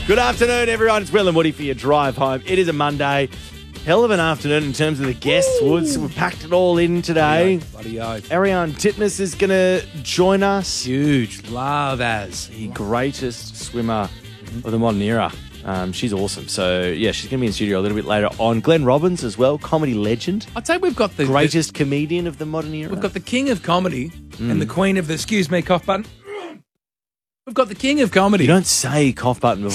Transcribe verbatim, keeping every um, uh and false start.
Good afternoon, everyone. It's Will and Woody for your drive home. It is a Monday. Hell of an afternoon in terms of the guests, Woods. We've packed it all in today. Bloody oath. Ariane Titmus is going to join us. Huge. Love as. The greatest swimmer of the modern era. Um, she's awesome. So, yeah, she's going to be in the studio a little bit later on. Glenn Robbins as well, comedy legend. I'd say we've got the Greatest comedian of the modern era. We've got the king of comedy and the queen of the, excuse me, cough button. We've got the king of comedy. You don't say cough button